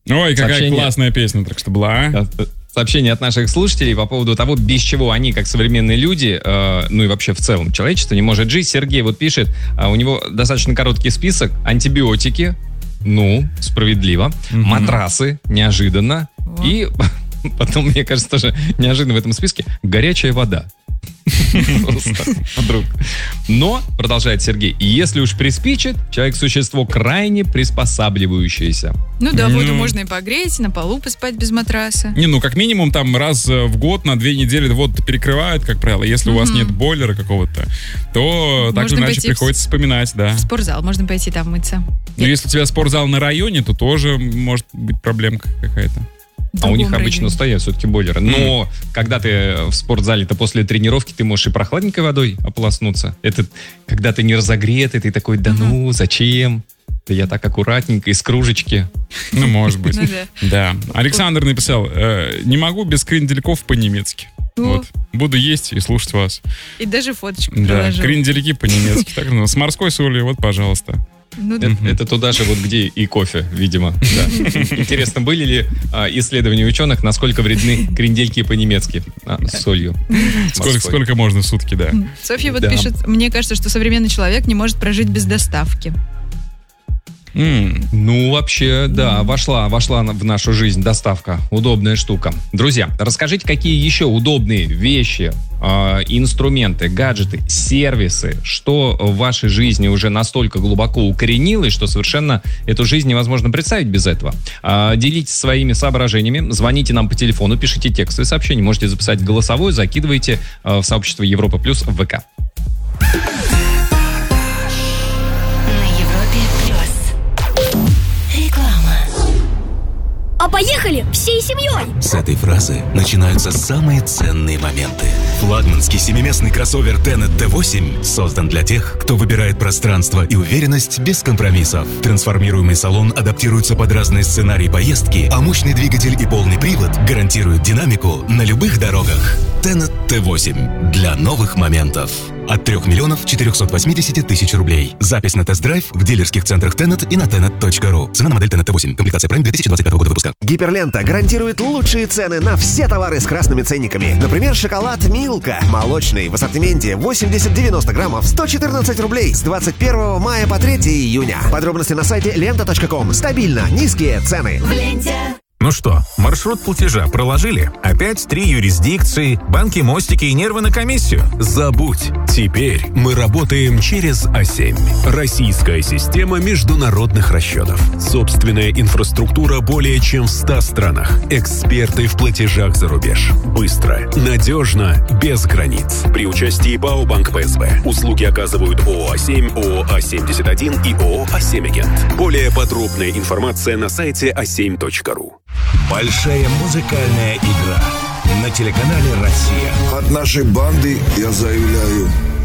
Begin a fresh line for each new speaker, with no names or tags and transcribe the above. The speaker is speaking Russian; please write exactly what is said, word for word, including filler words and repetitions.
Ой, какая
Сообщение...
классная песня только что была, а?
Сообщение от наших слушателей по поводу того, без чего они, как современные люди, э, ну и вообще в целом человечество, не может жить. Сергей вот пишет, э, у него достаточно короткий список: антибиотики, ну, справедливо, mm-hmm. матрасы, неожиданно, oh. и потом, мне кажется, тоже неожиданно в этом списке горячая вода. Вдруг. Но, продолжает Сергей, если уж приспичит, человек существо крайне приспосабливающееся.
Ну да, воду ну, можно и погреть, на полу поспать без матраса.
Не, ну как минимум там раз в год на две недели воду перекрывают, как правило. Если mm-hmm. у вас нет бойлера какого-то, то можно так или иначе приходится в... вспоминать, да.
В спортзал, можно пойти там мыться.
Но если у тебя спортзал на районе, то тоже может быть проблемка какая-то.
А у них районе. Обычно стоят все-таки бойлеры. Но mm. когда ты в спортзале-то после тренировки, ты можешь и прохладненькой водой ополоснуться. Это когда ты не разогретый, ты такой, да mm-hmm. ну, зачем? Да я так аккуратненько, из кружечки.
Ну, может быть. Да. Александр написал, не могу без крендельков по-немецки. Вот. Буду есть и слушать вас.
И даже фоточку приложил.
Да, крендельки по-немецки. Так, ну, с морской солью, вот, пожалуйста.
Ну, это, mm-hmm. это туда же, вот где и кофе, видимо. Да. Интересно, были ли а, исследования ученых, насколько вредны крендельки по-немецки а, с солью?
Сколько, сколько можно в сутки, да.
Софья вот да. пишет, мне кажется, что современный человек не может прожить без доставки.
Mm. Ну, вообще, да, mm. вошла, вошла в нашу жизнь доставка. Удобная штука. Друзья, расскажите, какие еще удобные вещи, э, инструменты, гаджеты, сервисы, что в вашей жизни уже настолько глубоко укоренилось, что совершенно эту жизнь невозможно представить без этого. Э, делитесь своими соображениями, звоните нам по телефону, пишите текстовые сообщения, можете записать голосовой, закидывайте э, в сообщество Европа Плюс в ВК.
А поехали всей семьей!
С этой фразы начинаются самые ценные моменты. Флагманский семиместный кроссовер Tenet ти восемь создан для тех, кто выбирает пространство и уверенность без компромиссов. Трансформируемый салон адаптируется под разные сценарии поездки, а мощный двигатель и полный привод гарантируют динамику на любых дорогах. Tenet ти восемь для новых моментов. От трех миллионов четырехсот восьмидесяти тысяч рублей. Запись на тест-драйв в дилерских центрах Tenet и на tenet точка ру. Цена на модель Tenet ти восемь. Комплектация Prime две тысячи двадцать пятого года выпуска.
Гиперлента гарантирует лучшие цены на все товары с красными ценниками. Например, шоколад Милка. Молочный в ассортименте восемьдесят-девяносто граммов, сто четырнадцать рублей с двадцать первого мая по третьего июня. Подробности на сайте лента точка ком. Стабильно низкие цены. В ленте.
Ну что, маршрут платежа проложили? Опять три юрисдикции, банки, мостики и нервы на комиссию? Забудь!
Теперь мы работаем через а семь. Российская система международных расчетов. Собственная инфраструктура более чем в ста странах. Эксперты в платежах за рубеж. Быстро, надежно, без границ. При участии ПАО Банк ПСБ. Услуги оказывают ООО а семь, ООО а семьдесят один и ООО а семь Агент. Более подробная информация на сайте а семь точка ру.
Большая музыкальная игра на телеканале «Россия».
От нашей банды я заявляю: